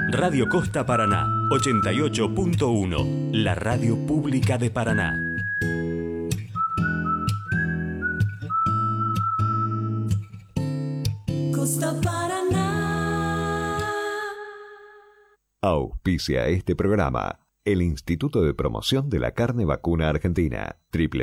Radio Costa Paraná, 88.1, la radio pública de Paraná. Costa Paraná. Auspicia este programa el Instituto de Promoción de la Carne Vacuna Argentina,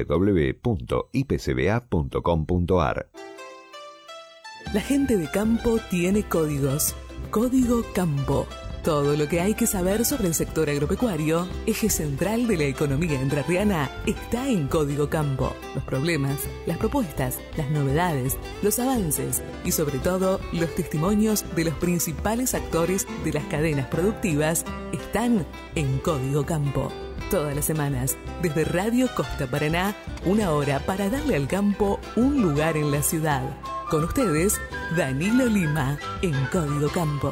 www.ipcba.com.ar. La gente de campo tiene códigos. Código Campo. Todo lo que hay que saber sobre el sector agropecuario, eje central de la economía entrerriana, está en Código Campo. Los problemas, las propuestas, las novedades, los avances y sobre todo los testimonios de los principales actores de las cadenas productivas están en Código Campo. Todas las semanas, desde Radio Costa Paraná, 1 hora para darle al campo un lugar en la ciudad. Con ustedes, Danilo Lima, en Código Campo.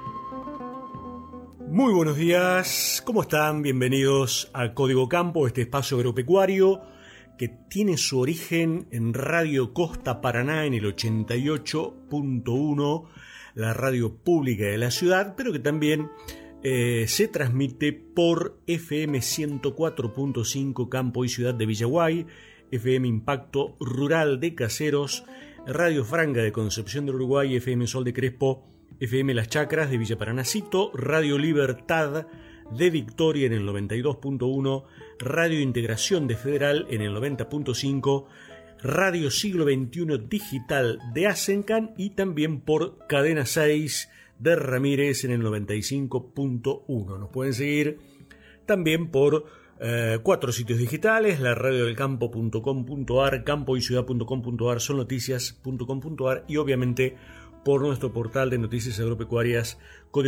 Muy buenos días, ¿cómo están? Bienvenidos a Código Campo, este espacio agropecuario que tiene su origen en Radio Costa Paraná en el 88.1, la radio pública de la ciudad, pero que también se transmite por FM 104.5 Campo y Ciudad de Villaguay, FM Impacto Rural de Caseros, Radio Franca de Concepción del Uruguay, FM Sol de Crespo, FM Las Chacras de Villa Paranacito, Radio Libertad de Victoria en el 92.1, Radio Integración de Federal en el 90.5, Radio Siglo XXI Digital de Asencan y también por Cadena 6 de Ramírez en el 95.1. Nos pueden seguir también por 4 sitios digitales: la radiodelcampo.com.ar, campoyciudad.com.ar, solnoticias.com.ar y obviamente por nuestro portal de noticias agropecuarias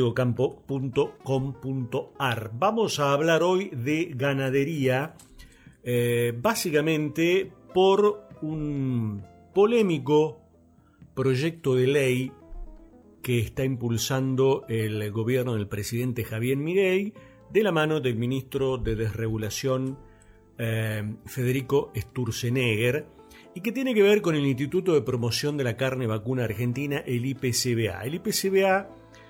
códigocampo.com.ar. Vamos a hablar hoy de ganadería, básicamente por un polémico proyecto de ley que está impulsando el gobierno del presidente Javier Milei, de la mano del ministro de Desregulación Federico Sturzenegger, y que tiene que ver con el Instituto de Promoción de la Carne Vacuna Argentina, el IPCBA. El IPCBA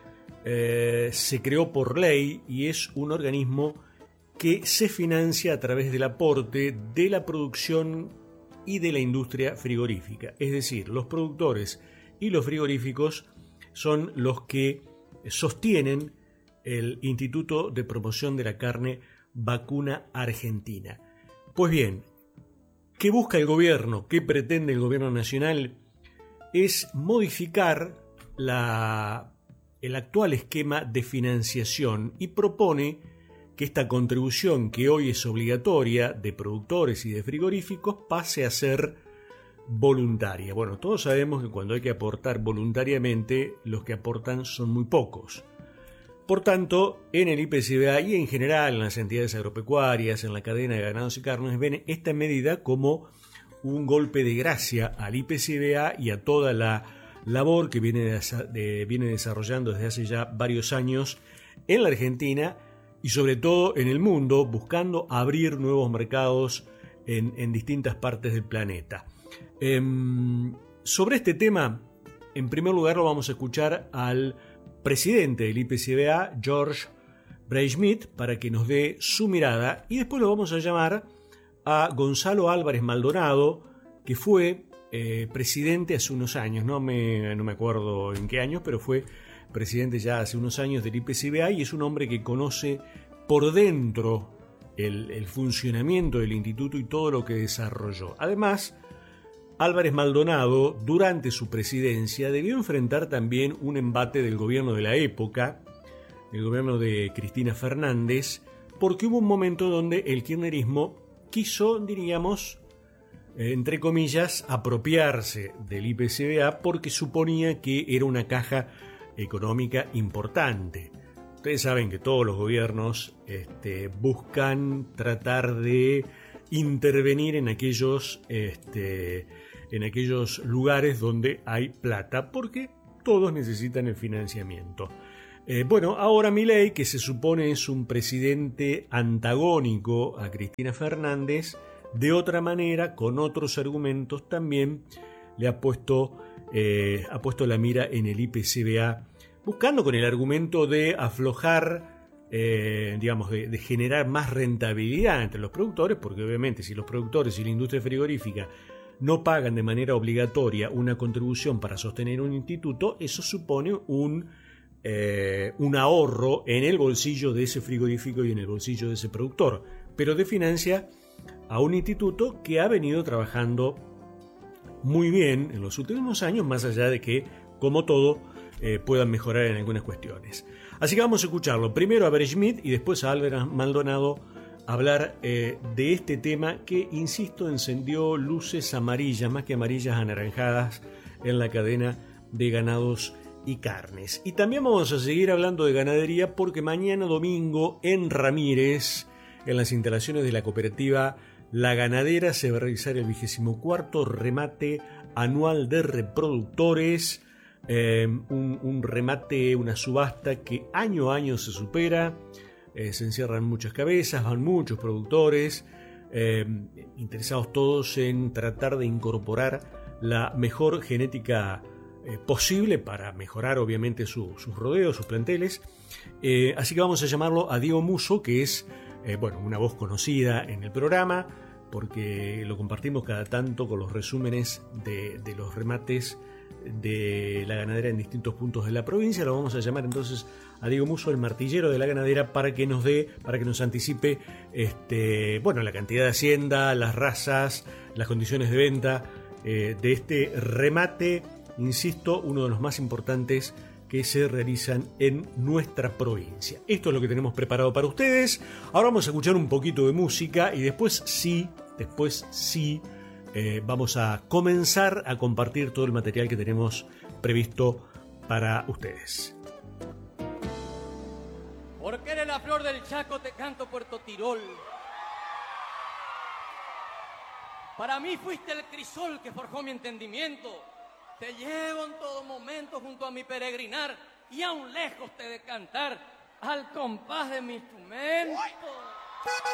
se creó por ley y es un organismo que se financia a través del aporte de la producción y de la industria frigorífica. Es decir, los productores y los frigoríficos son los que sostienen el Instituto de Promoción de la Carne Vacuna Argentina. Pues bien, ¿qué busca el gobierno? ¿Qué pretende el gobierno nacional? Es modificar el actual esquema de financiación y propone que esta contribución, que hoy es obligatoria de productores y de frigoríficos, pase a ser voluntaria. Bueno, todos sabemos que cuando hay que aportar voluntariamente, los que aportan son muy pocos. Por tanto, en el IPCBA y en general en las entidades agropecuarias, en la cadena de ganados y carnes, ven esta medida como un golpe de gracia al IPCBA y a toda la labor que viene desarrollando desde hace ya varios años en la Argentina y sobre todo en el mundo, buscando abrir nuevos mercados en distintas partes del planeta. Sobre este tema, en primer lugar lo vamos a escuchar al presidente del IPCBA, George Breischmidt, para que nos dé su mirada, y después lo vamos a llamar a Gonzalo Álvarez Maldonado, que fue presidente hace unos años, no me acuerdo en qué años, pero fue presidente ya hace unos años del IPCBA y es un hombre que conoce por dentro el funcionamiento del instituto y todo lo que desarrolló. Además, Álvarez Maldonado, durante su presidencia, debió enfrentar también un embate del gobierno de la época, el gobierno de Cristina Fernández, porque hubo un momento donde el kirchnerismo quiso, diríamos, entre comillas, apropiarse del IPCBA porque suponía que era una caja económica importante. Ustedes saben que todos los gobiernos buscan tratar de intervenir en aquellos lugares donde hay plata, porque todos necesitan el financiamiento. Bueno, ahora Milei, que se supone es un presidente antagónico a Cristina Fernández, de otra manera, con otros argumentos, también le ha puesto la mira en el IPCBA buscando con el argumento de aflojar, digamos, de generar más rentabilidad entre los productores, porque obviamente si los productores y la industria frigorífica no pagan de manera obligatoria una contribución para sostener un instituto, eso supone un ahorro en el bolsillo de ese frigorífico y en el bolsillo de ese productor, pero de financia a un instituto que ha venido trabajando muy bien en los últimos años, más allá de que, como todo, puedan mejorar en algunas cuestiones. Así que vamos a escucharlo primero a Bert Schmidt y después a Albert Maldonado hablar de este tema que, insisto, encendió luces amarillas, más que amarillas, anaranjadas en la cadena de ganados y carnes. Y también vamos a seguir hablando de ganadería porque mañana domingo en Ramírez, en las instalaciones de la cooperativa La Ganadera, se va a realizar el 24º remate anual de reproductores, un remate, una subasta que año a año se supera. Se encierran muchas cabezas, van muchos productores, interesados todos en tratar de incorporar la mejor genética posible para mejorar obviamente sus rodeos, sus planteles. Así que vamos a llamarlo a Diego Musso, que es una voz conocida en el programa, porque lo compartimos cada tanto con los resúmenes de los remates de la ganadera en distintos puntos de la provincia. Lo vamos a llamar entonces a Diego Musso, el martillero de la ganadera, para que nos anticipe la cantidad de hacienda, las razas, las condiciones de venta de este remate, insisto, uno de los más importantes que se realizan en nuestra provincia. Esto es lo que tenemos preparado para ustedes. Ahora vamos a escuchar un poquito de música y después sí, vamos a comenzar a compartir todo el material que tenemos previsto para ustedes. Porque eres la flor del Chaco, te canto Puerto Tirol. Para mí fuiste el crisol que forjó mi entendimiento. Te llevo en todo momento junto a mi peregrinar y aún lejos te de cantar al compás de mi instrumento.